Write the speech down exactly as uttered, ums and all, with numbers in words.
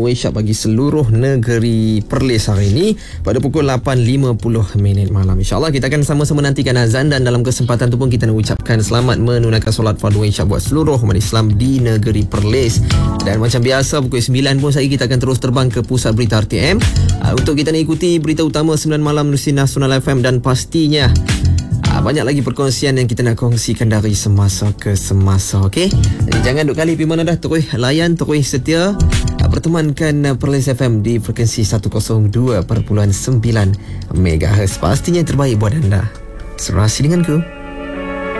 Isyak bagi seluruh negeri Perlis hari ini pada pukul lapan lima puluh minit malam. InsyaAllah kita akan sama-sama nantikan azan, dan dalam kesempatan tu pun kita nak ucapkan selamat menunaikan solat fardu Isyak buat seluruh umat Islam di negeri Perlis. Dan macam biasa pukul sembilan pun saya kita akan terus terbang ke pusat berita R T M uh, untuk kita nak ikuti berita utama sembilan malam Menerusi Nasional F M, dan pastinya uh, banyak lagi perkongsian yang kita nak kongsikan dari semasa ke semasa. Okey, jadi jangan duk kali pergi mana dah, terus layan, terus setia uh, pertemankan uh, Perlis F M di frekuensi seratus dua perpuluhan sembilan megahertz. Pastinya yang terbaik buat anda. Serasi denganku.